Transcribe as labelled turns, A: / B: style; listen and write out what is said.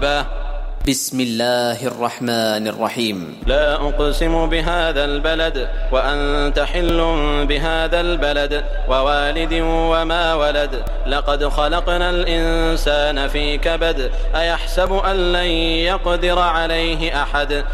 A: بسم الله الرحمن الرحيم.
B: لا أقسم بهذا البلد وأنت حل بهذا البلد ووالد وما ولد لقد خلقنا الإنسان في كبد أيحسب أن لن يقدر عليه أحد